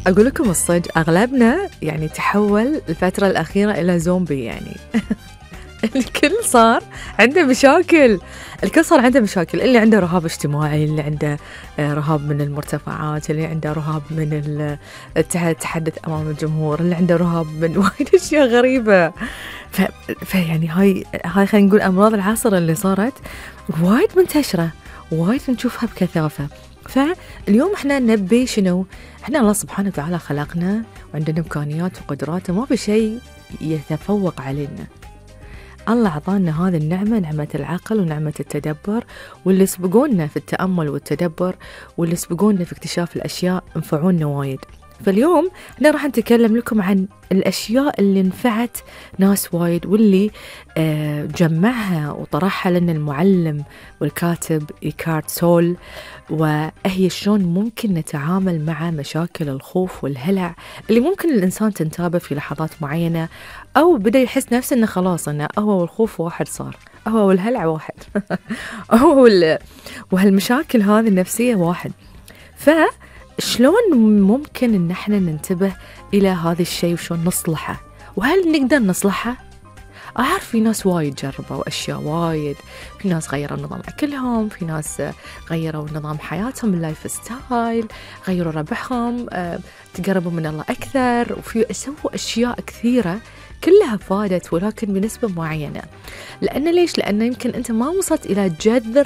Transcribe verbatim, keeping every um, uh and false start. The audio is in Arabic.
أقول لكم الصدق، أغلبنا يعني تحول الفترة الأخيرة إلى زومبي يعني. الكل صار عنده مشاكل، الكل صار عنده مشاكل، اللي عنده رهاب اجتماعي، اللي عنده رهاب من المرتفعات، اللي عنده رهاب من التحدث أمام الجمهور، اللي عنده رهاب من وايد أشياء غريبة. ف... فيعني هاي هاي خلينا نقول أمراض العصر اللي صارت وايد منتشرة، وايد نشوفها بكثافة. فاليوم احنا نبي شنو؟ احنا الله سبحانه وتعالى خلقنا وعندنا إمكانيات وقدرات وما بشيء يتفوق علينا. الله عطانا هذه النعمة، نعمة العقل ونعمة التدبر، واللي سبقونا في التأمل والتدبر واللي سبقونا في اكتشاف الأشياء انفعونا وايد. فاليوم احنا راح نتكلم لكم عن الأشياء اللي نفعت ناس وايد، واللي آه جمعها وطرحها لنا المعلم والكاتب إيكارت تول، وهي شلون ممكن نتعامل مع مشاكل الخوف والهلع اللي ممكن الإنسان تنتابه في لحظات معينة، أو بدأ يحس نفسه إنه خلاص إنه هو والخوف واحد صار، هو والهلع واحد. هو وهالمشاكل هذه النفسية واحد. فشلون ممكن إن احنا ننتبه إلى هذا الشيء وشلون نصلحه؟ وهل نقدر نصلحه؟ أعرف في ناس وايد جربوا أشياء وايد، في ناس غيروا نظام أكلهم، في ناس غيروا نظام حياتهم، اللايف ستايل، غيروا ربحهم، تقربوا من الله أكثر، وفي سووا أشياء كثيرة كلها فادت، ولكن بنسبة معينة. لأن ليش؟ لأن يمكن أنت ما وصلت إلى جذر